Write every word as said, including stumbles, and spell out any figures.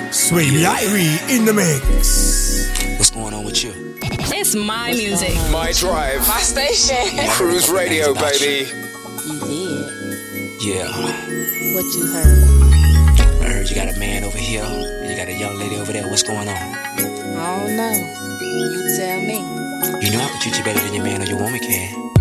Sway Lyrie in the mix. What's going on with you? It's my music. My drive. My station. Cruise radio, baby. You did? Yeah. What you heard? I heard you got a man over here, and you got a young lady over there. What's going on? I don't know. You tell me. You know I can treat you better than your man or your woman can.